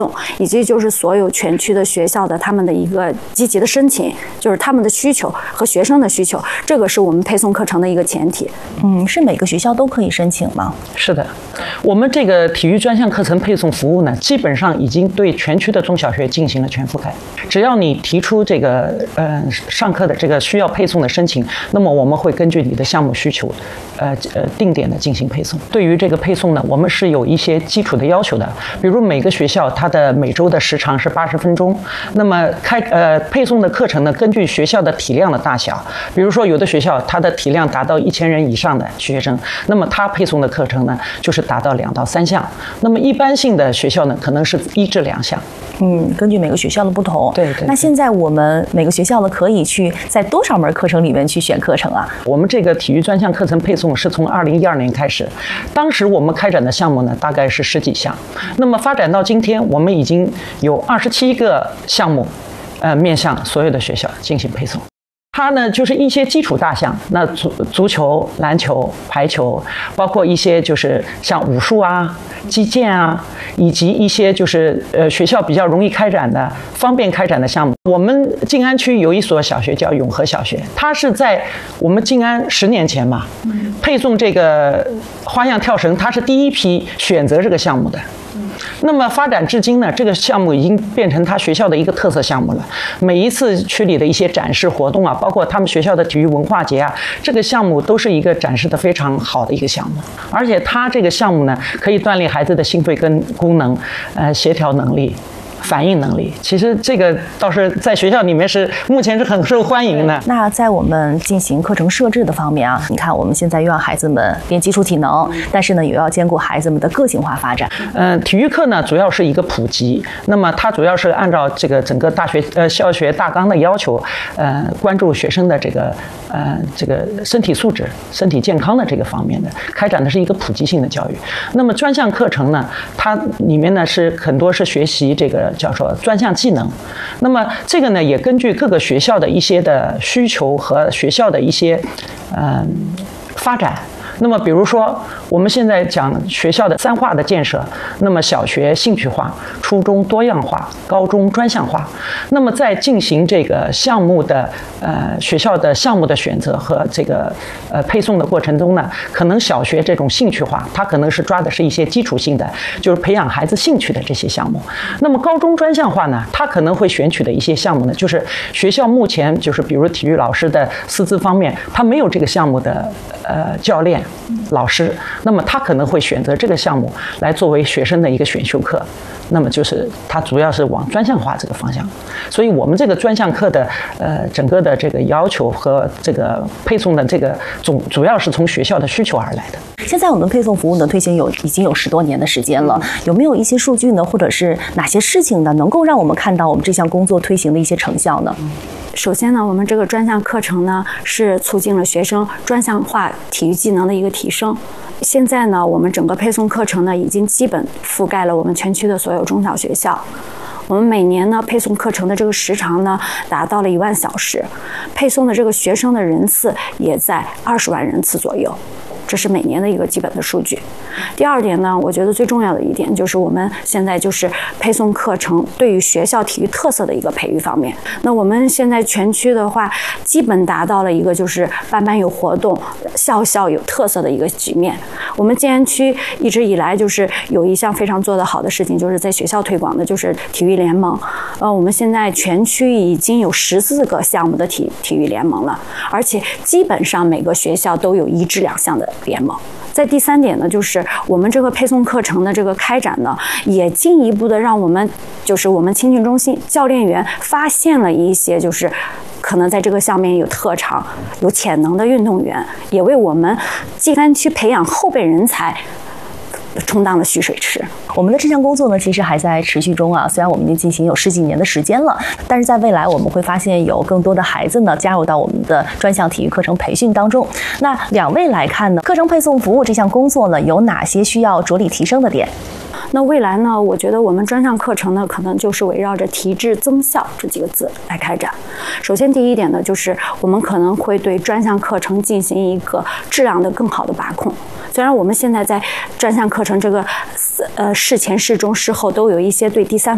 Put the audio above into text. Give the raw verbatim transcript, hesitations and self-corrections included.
以及就是所有全区的学校的他们的一个积极的申请，就是他们的需求和学生的需求，这个是我们配送课程的一个前提。 嗯，是每个学校都可以申请吗？ 是的，我们这个体育专项课程配送服务呢，基本上已经对全区的中小学进行了全覆盖。只要你提出这个呃上课的这个需要配送的申请，那么我们会根据你的项目需求，呃呃定点的进行配送。对于这个配送呢，我们是有一些基础的要求的，比如每个学校它的每周的时长是八十分钟，那么开呃配送的课程呢，根据学校的体量的大小，比如说有的学校它的体量达到一千人以上的学生，那么它配送的课程呢就是达到两到三项，那么一般性的学校呢可能是一至两项。 嗯，根据每个学校的不同。 对 对, 对。 那现在我们每个学校呢可以去在多少门课程里面去选课程啊？ 我们这个体育专项课程配送是从二零一二年开始，当时我们开展的项目呢大概是十几项，那么发展到今天，我们已经有二十七个项目，呃，面向所有的学校进行配送。它呢就是一些基础大项，那足足球、篮球、排球，包括一些就是像武术啊、击剑啊，以及一些就是呃学校比较容易开展的、方便开展的项目。我们静安区有一所小学叫永和小学，它是在我们静安十年前嘛，配送这个花样跳绳，它是第一批选择这个项目的。那么发展至今呢，这个项目已经变成他学校的一个特色项目了。每一次区里的一些展示活动啊，包括他们学校的体育文化节啊，这个项目都是一个展示的非常好的一个项目。而且它这个项目呢，可以锻炼孩子的心肺跟功能，呃，协调能力。反应能力，其实这个倒是在学校里面是目前是很受欢迎的。 那在我们进行课程设置的方面啊，你看我们现在又让孩子们练基础体能，但是呢，也要兼顾孩子们的个性化发展。 嗯、呃，体育课呢主要是一个普及，那么它主要是按照这个整个大学呃校学大纲的要求，呃，关注学生的这个呃这个身体素质、身体健康的这个方面的，开展的是一个普及性的教育。那么专项课程呢，它里面呢是很多是学习这个。叫做专项技能，那么这个呢也根据各个学校的一些的需求和学校的一些嗯发展。那么比如说我们现在讲学校的三化的建设，那么小学兴趣化，初中多样化，高中专项化。那么在进行这个项目的呃学校的项目的选择和这个呃配送的过程中呢，可能小学这种兴趣化，它可能是抓的是一些基础性的，就是培养孩子兴趣的这些项目。那么高中专项化呢，它可能会选取的一些项目呢，就是学校目前就是比如体育老师的师资方面，他没有这个项目的呃教练。老师，那么他可能会选择这个项目来作为学生的一个选修课，那么就是它主要是往专项化这个方向。所以我们这个专项课的呃整个的这个要求和这个配送的这个总主要是从学校的需求而来的。 现在我们配送服务呢推行有已经有十多年的时间了，有没有一些数据呢，或者是哪些事情呢，能够让我们看到我们这项工作推行的一些成效呢？ 首先呢，我们这个专项课程呢是促进了学生专项化体育技能的一个提升。现在呢，我们整个配送课程呢已经基本覆盖了我们全区的所有中小学校。我们每年呢配送课程的这个时长呢达到了一万小时，配送的这个学生的人次也在二十万人次左右。这是每年的一个基本的数据。第二点呢，我觉得最重要的一点就是我们现在就是配送课程对于学校体育特色的一个培育方面。那我们现在全区的话，基本达到了一个就是班班有活动、校校有特色的一个局面。我们静安区一直以来就是有一项非常做得好的事情，就是在学校推广的就是体育联盟。呃，我们现在全区已经有十四个项目的体体育联盟了，而且基本上每个学校都有一至两项的联盟。在第三点呢，就是我们这个配送课程的这个开展呢，也进一步的让我们就是我们青训中心教练员发现了一些就是可能在这个项目有特长、有潜能的运动员，也为我们静安区培养后备人才充当了蓄水池。 我们的这项工作呢，其实还在持续中啊。虽然我们已经进行有十几年的时间了，但是在未来我们会发现有更多的孩子呢加入到我们的专项体育课程培训当中。那两位来看呢，课程配送服务这项工作呢，有哪些需要着力提升的点？ 那未来呢，我觉得我们专项课程呢，可能就是围绕着提质增效这几个字来开展。首先第一点呢，就是我们可能会对专项课程进行一个质量的更好的把控。虽然我们现在在专项课程这个呃事前、事中、事后都有一些对第三